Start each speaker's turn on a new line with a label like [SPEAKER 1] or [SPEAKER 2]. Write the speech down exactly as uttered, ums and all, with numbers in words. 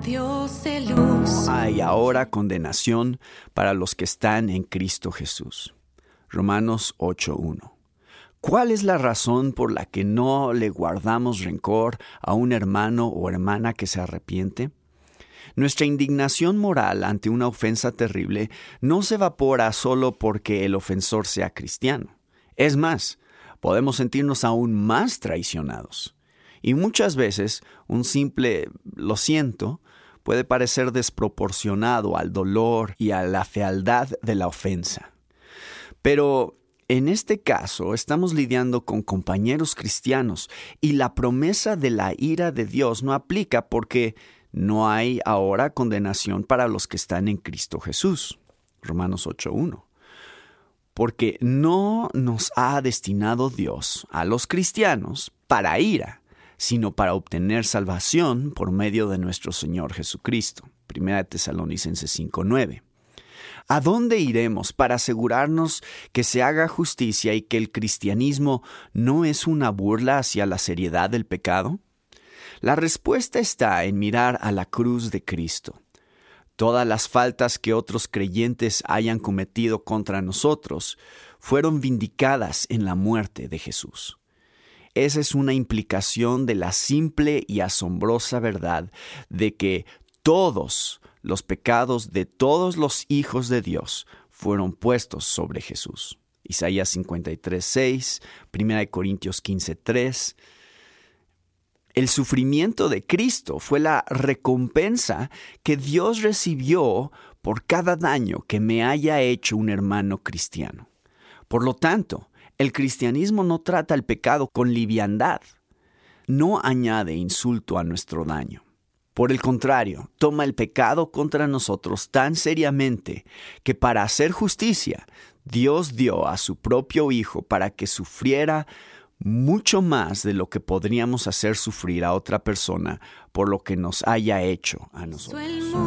[SPEAKER 1] Dios de luz.
[SPEAKER 2] No hay ahora condenación para los que están en Cristo Jesús. Romanos ocho uno. ¿Cuál es la razón por la que no le guardamos rencor a un hermano o hermana que se arrepiente? Nuestra indignación moral ante una ofensa terrible no se evapora solo porque el ofensor sea cristiano. Es más, podemos sentirnos aún más traicionados. Y muchas veces un simple "lo siento" puede parecer desproporcionado al dolor y a la fealdad de la ofensa. Pero en este caso estamos lidiando con compañeros cristianos y la promesa de la ira de Dios no aplica porque no hay ahora condenación para los que están en Cristo Jesús. Romanos ocho uno. Porque no nos ha destinado Dios a los cristianos para ira, sino para obtener salvación por medio de nuestro Señor Jesucristo. Primera de Tesalonicenses cinco nueve. ¿A dónde iremos para asegurarnos que se haga justicia y que el cristianismo no es una burla hacia la seriedad del pecado? La respuesta está en mirar a la cruz de Cristo. Todas las faltas que otros creyentes hayan cometido contra nosotros fueron vindicadas en la muerte de Jesús. Esa es una implicación de la simple y asombrosa verdad de que todos los pecados de todos los hijos de Dios fueron puestos sobre Jesús. Isaías cincuenta y tres seis, Primera de Corintios quince tres. El sufrimiento de Cristo fue la recompensa que Dios recibió por cada daño que me haya hecho un hermano cristiano. Por lo tanto, el cristianismo no trata el pecado con liviandad. No añade insulto a nuestro daño. Por el contrario, toma el pecado contra nosotros tan seriamente que para hacer justicia, Dios dio a su propio Hijo para que sufriera mucho más de lo que podríamos hacer sufrir a otra persona por lo que nos haya hecho a nosotros.